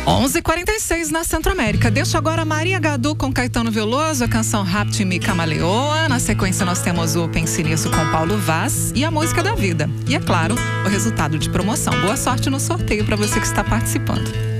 11h46 na Centro-América. Deixo agora Maria Gadu com Caetano Veloso, a canção Rapte-me Camaleoa. Na sequência nós temos o Pense Nisso com Paulo Vaz e a música da vida. E é claro, o resultado de promoção. Boa sorte no sorteio para você que está participando.